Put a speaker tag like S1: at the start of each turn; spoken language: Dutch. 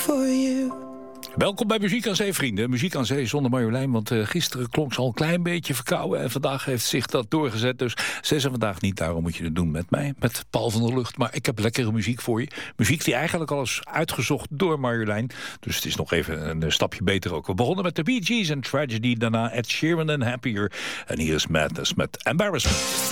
S1: for you.
S2: Welkom bij Muziek aan Zee, vrienden. Muziek aan Zee zonder Marjolein, want gisteren klonk ze al een klein beetje verkouden. En vandaag heeft zich dat doorgezet, dus ze is er vandaag niet. Daarom moet je het doen met mij, met Paul van der Lucht. Maar ik heb lekkere muziek voor je. Muziek die eigenlijk al is uitgezocht door Marjolein. Dus het is nog even een stapje beter ook. We begonnen met de Bee Gees en Tragedy, daarna Ed Sheeran en Happier. En hier is Madness met Embarrassment.